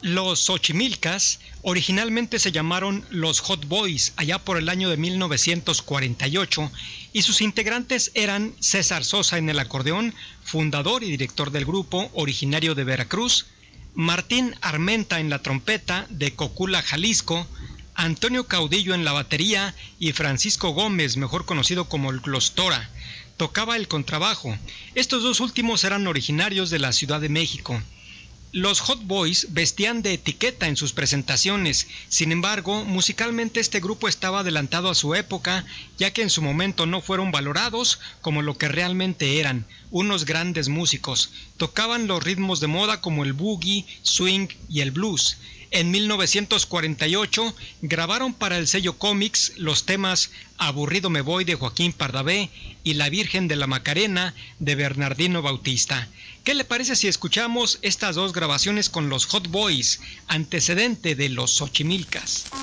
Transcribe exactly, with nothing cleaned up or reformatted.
Los Xochimilcas originalmente se llamaron los Hot Boys allá por el año de mil novecientos cuarenta y ocho y sus integrantes eran César Sosa en el acordeón, fundador y director del grupo, originario de Veracruz, Martín Armenta en la trompeta, de Cocula, Jalisco, Antonio Caudillo en la batería y Francisco Gómez, mejor conocido como el Glostora, tocaba el contrabajo. Estos dos últimos eran originarios de la Ciudad de México. Los Hot Boys vestían de etiqueta en sus presentaciones, sin embargo, musicalmente este grupo estaba adelantado a su época, ya que en su momento no fueron valorados como lo que realmente eran, unos grandes músicos. Tocaban los ritmos de moda como el boogie, swing y el blues. En mil novecientos cuarenta y ocho grabaron para el sello Comix los temas Aburrido me voy de Joaquín Pardavé y La Virgen de la Macarena de Bernardino Bautista. ¿Qué le parece si escuchamos estas dos grabaciones con los Hot Boys, antecedente de los Xochimilcas?